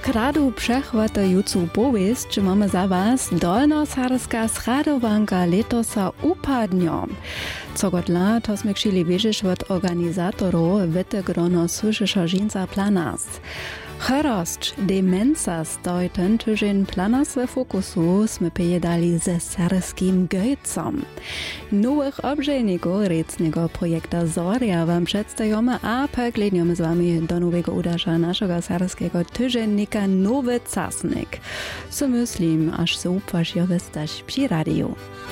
Kradu przechwatającą powieść mamy za was dolnosaryska sradowanka letosa upadniom. Co godla, to sme chcieli wiedzieć od organizatorów wytygrono słyszyša żinca planas. Chorost demenca stoi ten tydzień planas w fokusu sme pojedali ze serskim gejcom. Nowych obżejników recnego projekta Zoria wam przedstawiamy, a pogledniemy z wami do nowego udarza naszego serskiego tydziennika Nowy Casnik. So myślim, aż so upłasz jo wystać przy radiu.